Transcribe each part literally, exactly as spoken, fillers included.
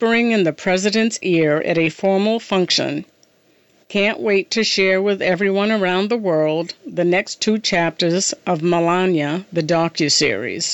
whispering in the president's ear at a formal function. Can't wait to share with everyone around the world the next two chapters of Melania, the docuseries.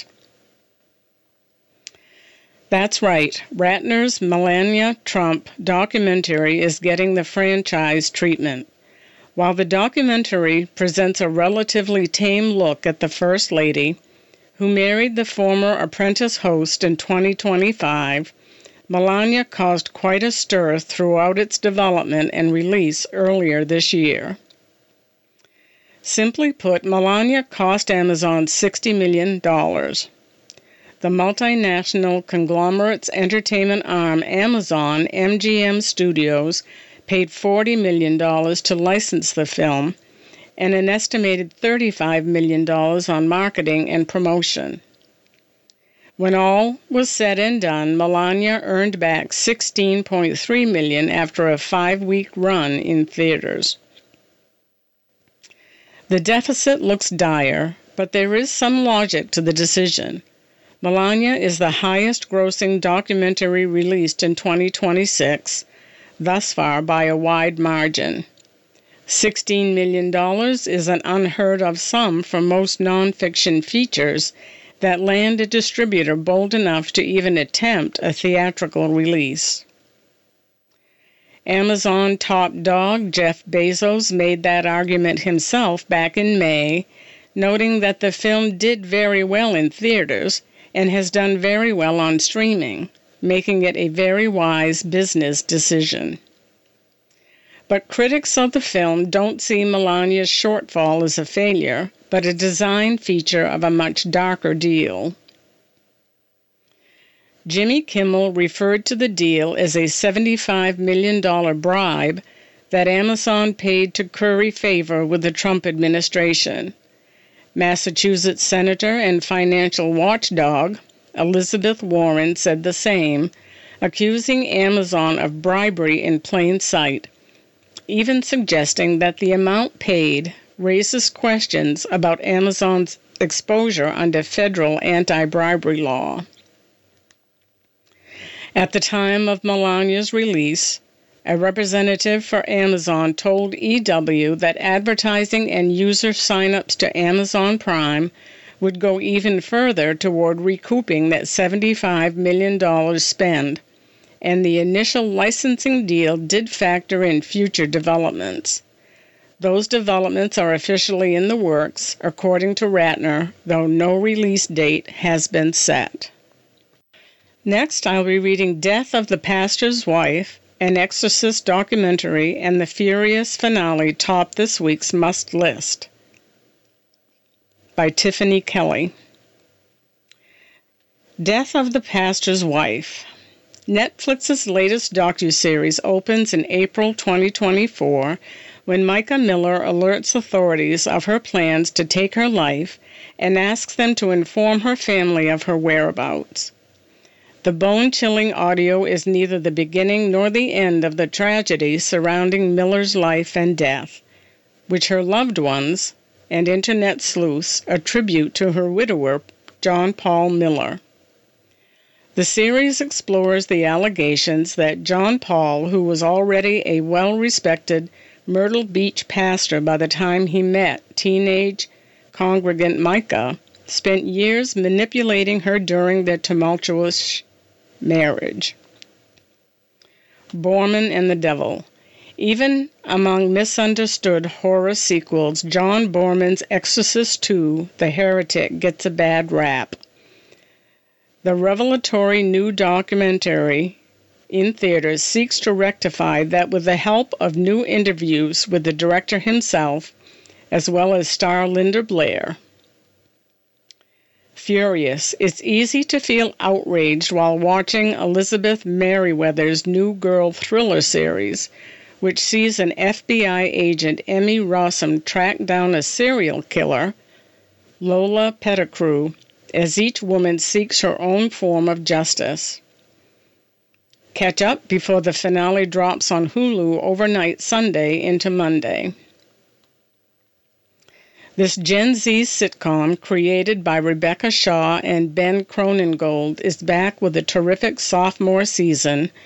That's right, Ratner's Melania Trump documentary is getting the franchise treatment. While the documentary presents a relatively tame look at the First Lady, who married the former Apprentice host in twenty twenty-five, Melania caused quite a stir throughout its development and release earlier this year. Simply put, Melania cost Amazon sixty million dollars. The multinational conglomerate's entertainment arm, Amazon M G M Studios, paid forty million dollars to license the film, and an estimated thirty-five million dollars on marketing and promotion. When all was said and done, Melania earned back sixteen point three million dollars after a five-week run in theaters. The deficit looks dire, but there is some logic to the decision. Melania is the highest-grossing documentary released in twenty twenty-six, thus far by a wide margin. sixteen million dollars is an unheard-of sum for most nonfiction features that land a distributor bold enough to even attempt a theatrical release. Amazon top dog Jeff Bezos made that argument himself back in May, noting that the film did very well in theaters and has done very well on streaming, making it a very wise business decision. But critics of the film don't see Melania's shortfall as a failure, but a design feature of a much darker deal. Jimmy Kimmel referred to the deal as a seventy-five million dollars bribe that Amazon paid to curry favor with the Trump administration. Massachusetts Senator and financial watchdog Elizabeth Warren said the same, accusing Amazon of bribery in plain sight, even suggesting that the amount paid raises questions about Amazon's exposure under federal anti-bribery law. At the time of Melania's release, a representative for Amazon told E W that advertising and user sign-ups to Amazon Prime would go even further toward recouping that seventy-five million dollars spend, and the initial licensing deal did factor in future developments. Those developments are officially in the works, according to Ratner, though no release date has been set. Next, I'll be reading Death of the Pastor's Wife, an Exorcist documentary, and the furious finale top this week's must list, by Tiffany Kelly. Death of the Pastor's Wife. Netflix's latest docuseries opens in April twenty twenty-four when Micah Miller alerts authorities of her plans to take her life and asks them to inform her family of her whereabouts. The bone-chilling audio is neither the beginning nor the end of the tragedy surrounding Miller's life and death, which her loved ones and internet sleuths attribute to her widower, John Paul Miller. The series explores the allegations that John Paul, who was already a well-respected Myrtle Beach pastor by the time he met teenage congregant Micah, spent years manipulating her during their tumultuous marriage. Borman and the Devil. Even among misunderstood horror sequels, John Borman's Exorcist two, The Heretic, gets a bad rap. The revelatory new documentary in theaters seeks to rectify that with the help of new interviews with the director himself, as well as star Linda Blair. Furious, it's easy to feel outraged while watching Elizabeth Merriweather's New Girl thriller series, which sees an F B I agent, Emmy Rossum, track down a serial killer, Lola Pettigrew, as each woman seeks her own form of justice. Catch up before the finale drops on Hulu overnight Sunday into Monday. This Gen Z sitcom, created by Rebecca Shaw and Ben Cronengold, is back with a terrific sophomore season